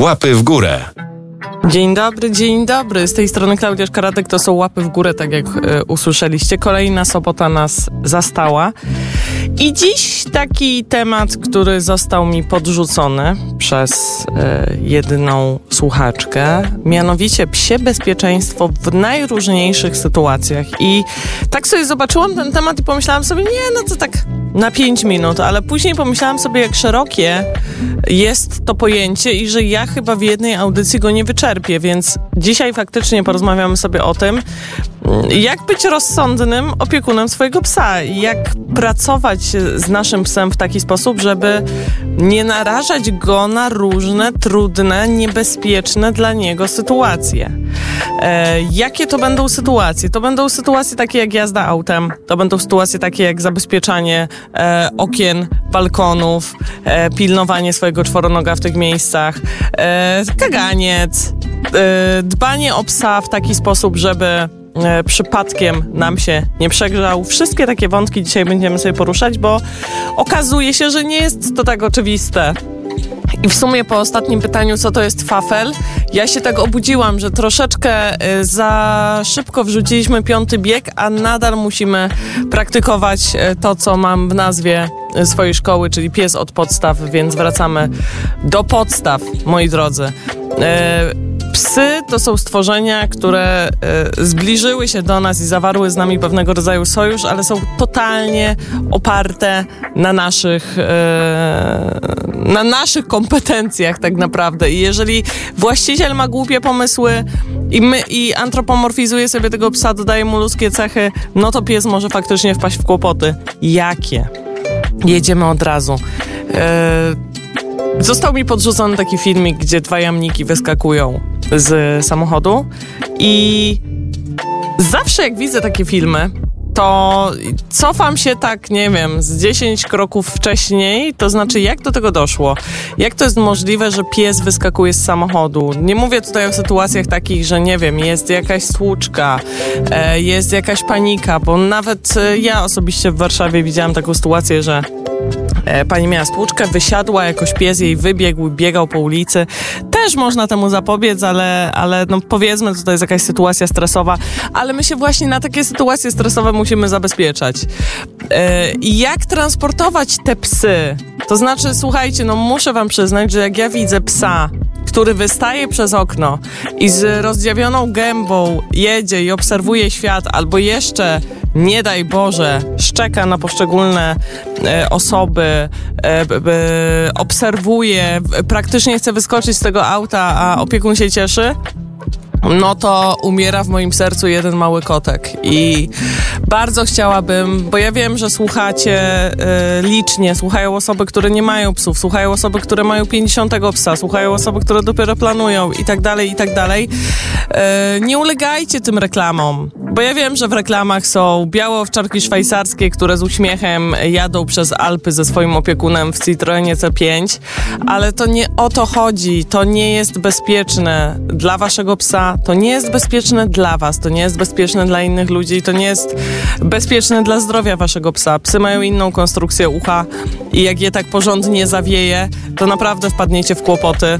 Łapy w górę. Dzień dobry. Z tej strony Klaudia Szkaradek, to są Łapy w górę, tak jak usłyszeliście. Kolejna sobota nas zastała. I dziś taki temat, który został mi podrzucony przez jedną słuchaczkę, mianowicie psie bezpieczeństwo w najróżniejszych sytuacjach. I tak sobie zobaczyłam ten temat i pomyślałam sobie, to tak na 5 minut, ale później pomyślałam sobie, jak szerokie jest to pojęcie i że ja chyba w jednej audycji go nie wyczerpię, więc dzisiaj faktycznie porozmawiamy sobie o tym, jak być rozsądnym opiekunem swojego psa, jak pracować z naszym psem w taki sposób, żeby nie narażać go na różne trudne, niebezpieczne dla niego sytuacje. Jakie to będą sytuacje? To będą sytuacje takie jak jazda autem, to będą sytuacje takie jak zabezpieczanie okien, balkonów, pilnowanie swojego czworonoga w tych miejscach, kaganiec, dbanie o psa w taki sposób, żeby przypadkiem nam się nie przegrzał. Wszystkie takie wątki dzisiaj będziemy sobie poruszać, bo okazuje się, że nie jest to tak oczywiste. I w sumie po ostatnim pytaniu, co to jest fafel, ja się tak obudziłam, że troszeczkę za szybko wrzuciliśmy 5. bieg, a nadal musimy praktykować to, co mam w nazwie swojej szkoły, czyli pies od podstaw, więc wracamy do podstaw, moi drodzy. Psy to są stworzenia, które zbliżyły się do nas i zawarły z nami pewnego rodzaju sojusz, ale są totalnie oparte na naszych kompetencjach tak naprawdę. I jeżeli właściciel ma głupie pomysły i antropomorfizuje sobie tego psa, dodaje mu ludzkie cechy, no to pies może faktycznie wpaść w kłopoty. Jakie? Jedziemy od razu. Został mi podrzucony taki filmik, gdzie 2 jamniki wyskakują z samochodu i zawsze jak widzę takie filmy, to cofam się tak, z 10 kroków wcześniej, to znaczy jak do tego doszło? Jak to jest możliwe, że pies wyskakuje z samochodu? Nie mówię tutaj o sytuacjach takich, że jest jakaś stłuczka, jest jakaś panika, bo nawet ja osobiście w Warszawie widziałam taką sytuację, że pani miała stłuczkę, wysiadła, jakoś pies jej wybiegł, biegał po ulicy. Też można temu zapobiec, ale powiedzmy, że to jest jakaś sytuacja stresowa, ale my się właśnie na takie sytuacje stresowe musimy zabezpieczać. Jak transportować te psy? To znaczy, słuchajcie, muszę wam przyznać, że jak ja widzę psa, który wystaje przez okno i z rozdziawioną gębą jedzie i obserwuje świat, albo jeszcze, nie daj Boże, szczeka na poszczególne osoby, obserwuje, praktycznie chce wyskoczyć z tego auta, a opiekun się cieszy, no to umiera w moim sercu jeden mały kotek. I bardzo chciałabym, bo ja wiem, że słuchacie licznie, słuchają osoby, które nie mają psów, słuchają osoby, które mają 50 psa, słuchają osoby, które dopiero planują i tak dalej. Nie ulegajcie tym reklamom, bo ja wiem, że w reklamach są białe owczarki szwajcarskie, które z uśmiechem jadą przez Alpy ze swoim opiekunem w Citroenie C5, ale to nie o to chodzi. To nie jest bezpieczne dla waszego psa, to nie jest bezpieczne dla was, to nie jest bezpieczne dla innych ludzi, to nie jest bezpieczne dla zdrowia waszego psa. Psy mają inną konstrukcję ucha i jak je tak porządnie zawieje, to naprawdę wpadniecie w kłopoty.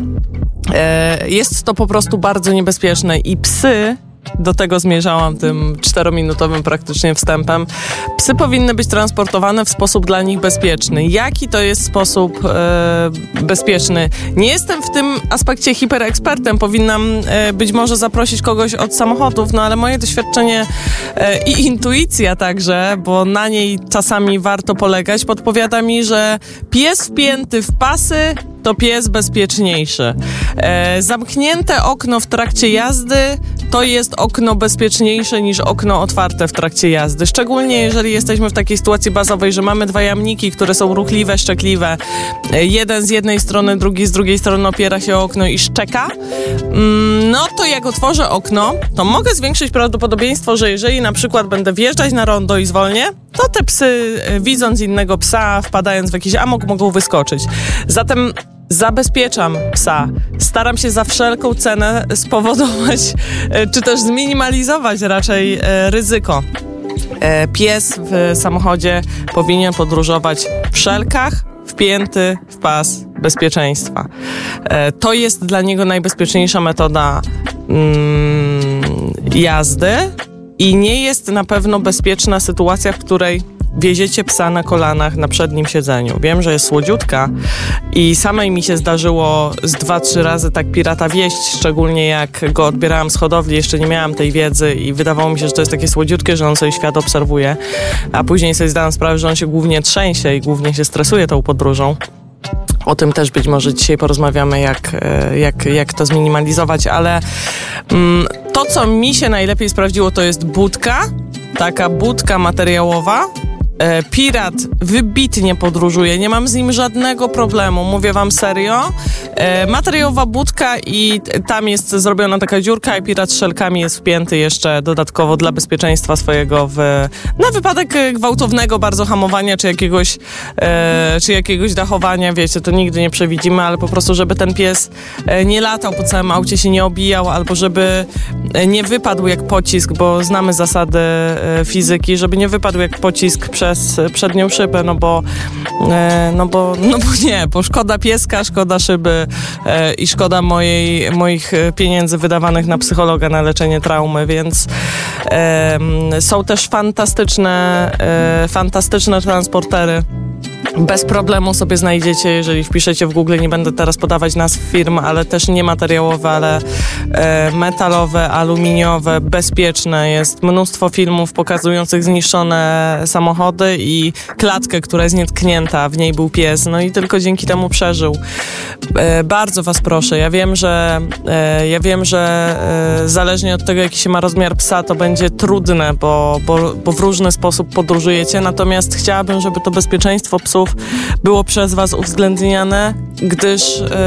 Jest to po prostu bardzo niebezpieczne i psy, do tego zmierzałam tym 4-minutowym praktycznie wstępem, psy powinny być transportowane w sposób dla nich bezpieczny. Jaki to jest sposób bezpieczny? Nie jestem w tym aspekcie hiperekspertem, powinnam być może zaprosić kogoś od samochodów, ale moje doświadczenie i intuicja także, bo na niej czasami warto polegać, podpowiada mi, że pies wpięty w pasy to pies bezpieczniejszy. Zamknięte okno w trakcie jazdy to jest okno bezpieczniejsze niż okno otwarte w trakcie jazdy. Szczególnie jeżeli jesteśmy w takiej sytuacji bazowej, że mamy 2 jamniki, które są ruchliwe, szczekliwe. Jeden z jednej strony, drugi z drugiej strony opiera się o okno i szczeka. No to jak otworzę okno, to mogę zwiększyć prawdopodobieństwo, że jeżeli na przykład będę wjeżdżać na rondo i zwolnię, to te psy, widząc innego psa, wpadając w jakiś amok, mogą wyskoczyć. Zatem zabezpieczam psa. Staram się za wszelką cenę spowodować, czy też zminimalizować raczej ryzyko. Pies w samochodzie powinien podróżować w szelkach, wpięty w pas bezpieczeństwa. To jest dla niego najbezpieczniejsza metoda jazdy i nie jest na pewno bezpieczna sytuacja, w której wieziecie psa na kolanach na przednim siedzeniu. Wiem, że jest słodziutka i samej mi się zdarzyło z 2-3 razy tak pirata wieść, szczególnie jak go odbierałam z hodowli, jeszcze nie miałam tej wiedzy i wydawało mi się, że to jest takie słodziutkie, że on sobie świat obserwuje, a później sobie zdałam sprawę, że on się głównie trzęsie i głównie się stresuje tą podróżą. O tym też być może dzisiaj porozmawiamy, jak to zminimalizować, ale to, co mi się najlepiej sprawdziło, to jest budka, taka budka materiałowa. Pirat wybitnie podróżuje, nie mam z nim żadnego problemu, mówię wam serio. Materiałowa budka i tam jest zrobiona taka dziurka i pirat z szelkami jest wpięty jeszcze dodatkowo dla bezpieczeństwa swojego na wypadek gwałtownego bardzo hamowania czy jakiegoś dachowania, wiecie, to nigdy nie przewidzimy, ale po prostu, żeby ten pies nie latał po całym aucie, się nie obijał, albo żeby nie wypadł jak pocisk, bo znamy zasady fizyki, żeby nie wypadł jak pocisk przez przednią szybę, no bo nie, bo szkoda pieska, szkoda szyby i szkoda moich pieniędzy wydawanych na psychologa, na leczenie traumy, więc są też fantastyczne transportery. Bez problemu sobie znajdziecie, jeżeli wpiszecie w Google, nie będę teraz podawać nazw firm, ale też nie materiałowe, ale metalowe, aluminiowe, bezpieczne. Jest mnóstwo filmów pokazujących zniszczone samochody i klatkę, która jest nietknięta, w niej był pies, no i tylko dzięki temu przeżył. Bardzo was proszę, ja wiem, że zależnie od tego, jaki się ma rozmiar psa, to będzie trudne, bo w różny sposób podróżujecie, natomiast chciałabym, żeby to bezpieczeństwo psów było przez was uwzględniane, gdyż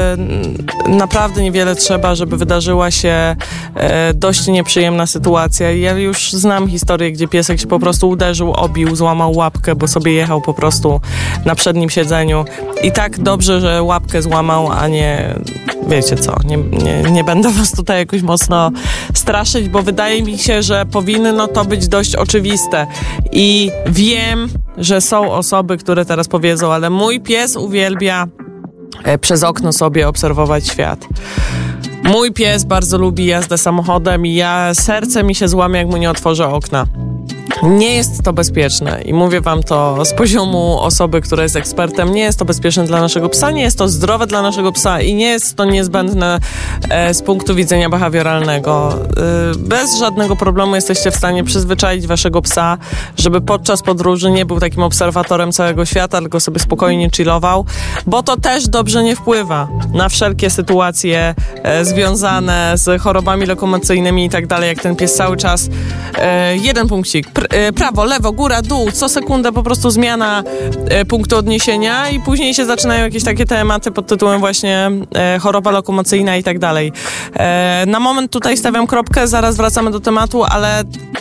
naprawdę niewiele trzeba, żeby wydarzyła się dość nieprzyjemna sytuacja. Ja już znam historię, gdzie piesek się po prostu uderzył, obił, złamał łapkę, bo sobie jechał po prostu na przednim siedzeniu i tak dobrze, że łapkę złamał, a nie, wiecie co, nie będę was tutaj jakoś mocno straszyć, bo wydaje mi się, że powinno to być dość oczywiste i wiem, że są osoby, które teraz powiedzą, ale mój pies uwielbia przez okno sobie obserwować świat. Mój pies bardzo lubi jazdę samochodem i serce mi się złamie, jak mu nie otworzę okna. Nie jest to bezpieczne i mówię wam to z poziomu osoby, która jest ekspertem. Nie jest to bezpieczne dla naszego psa, nie jest to zdrowe dla naszego psa i nie jest to niezbędne z punktu widzenia behawioralnego. Bez żadnego problemu jesteście w stanie przyzwyczaić waszego psa, żeby podczas podróży nie był takim obserwatorem całego świata, tylko sobie spokojnie chillował, bo to też dobrze nie wpływa na wszelkie sytuacje związane z chorobami lokomocyjnymi i tak dalej, jak ten pies cały czas jeden punkcik, prawo, lewo, góra, dół, co sekundę po prostu zmiana punktu odniesienia i później się zaczynają jakieś takie tematy pod tytułem właśnie choroba lokomocyjna i tak dalej. Na moment tutaj stawiam kropkę, zaraz wracamy do tematu, ale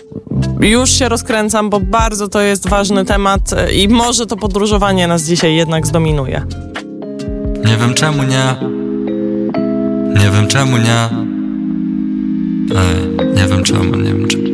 już się rozkręcam, bo bardzo to jest ważny temat i może to podróżowanie nas dzisiaj jednak zdominuje. Nie wiem czemu nie. Nie wiem czemu nie. Nie wiem czemu.